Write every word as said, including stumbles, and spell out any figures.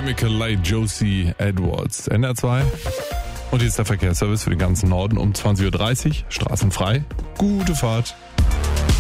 Chemical Light, Josie Edwards. N R zwei. Und hier ist der Verkehrsservice für den ganzen Norden um zwanzig Uhr dreißig. Straßenfrei. Gute Fahrt.